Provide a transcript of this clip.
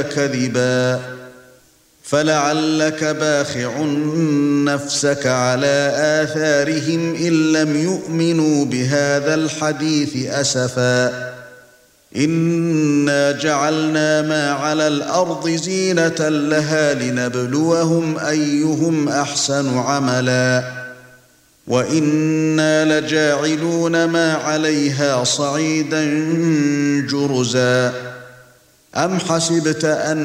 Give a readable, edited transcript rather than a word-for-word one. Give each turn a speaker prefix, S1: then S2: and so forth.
S1: كذبا فلعلك باخع نفسك على آثارهم إن لم يؤمنوا بهذا الحديث أسفا إنا جعلنا ما على الأرض زينة لها لنبلوهم أيهم أحسن عملا وإنا لجاعلون ما عليها صعيدا جرزا أم حسبت أن